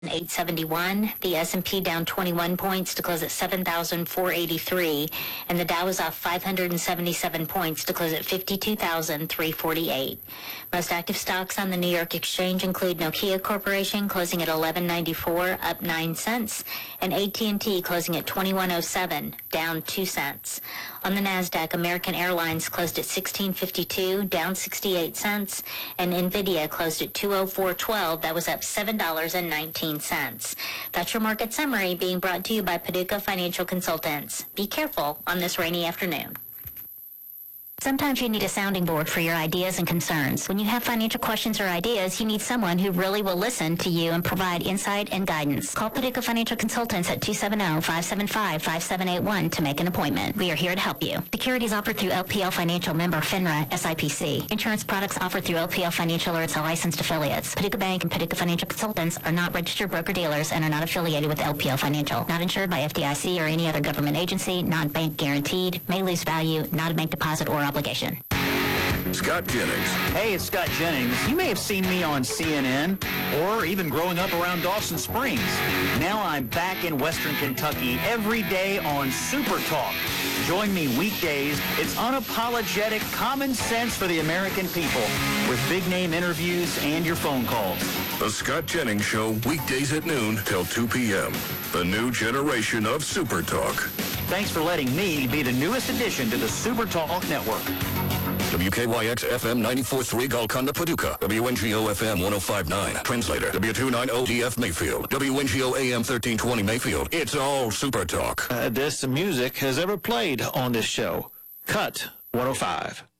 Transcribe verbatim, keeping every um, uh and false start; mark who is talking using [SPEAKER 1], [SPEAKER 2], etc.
[SPEAKER 1] eight seventy-one. The S and P down twenty-one points to close at seven thousand four hundred eighty-three, and the Dow is off five hundred seventy-seven points to close at fifty-two thousand three hundred forty-eight. Most active stocks on the New York Exchange include Nokia Corporation closing at eleven ninety-four, up nine cents, and A T and T closing at twenty-one oh seven, down two cents. On the Nasdaq, American Airlines closed at sixteen fifty-two, down sixty-eight cents, and Nvidia closed at two oh four twelve, that was up seven dollars and nineteen cents. That's your market summary being brought to you by Paducah Financial Consultants. Be careful on this rainy afternoon. Sometimes you need a sounding board for your ideas and concerns. When you have financial questions or ideas, you need someone who really will listen to you and provide insight and guidance. Call Paducah Financial Consultants at two seven zero, five seven five, five seven eight one to make an appointment. We are here to help you. Securities offered through L P L Financial, member FINRA, S I P C. Insurance products offered through L P L Financial or its licensed affiliates. Paducah Bank and Paducah Financial Consultants are not registered broker-dealers and are not affiliated with L P L Financial. Not insured by F D I C or any other government agency, non-bank guaranteed, may lose value, not a bank deposit or obligation.
[SPEAKER 2] Scott Jennings.
[SPEAKER 3] Hey, it's Scott Jennings. You may have seen me on C N N or even growing up around Dawson Springs. Now I'm back in Western Kentucky every day on Super Talk. Join me weekdays. It's unapologetic common sense for the American people with big-name interviews and your phone calls.
[SPEAKER 2] The Scott Jennings Show, weekdays at noon till two p.m. The new generation of Super Talk.
[SPEAKER 3] Thanks for letting me be the newest addition to the Super Talk Network.
[SPEAKER 2] W K Y X F M ninety-four point three Golconda, Paducah. W N G O F M one oh five point nine. Translator. W two ninety D F Mayfield. W N G O A M thirteen twenty Mayfield. It's all Super Talk.
[SPEAKER 4] Uh, this music has ever played on this show. Cut one oh five.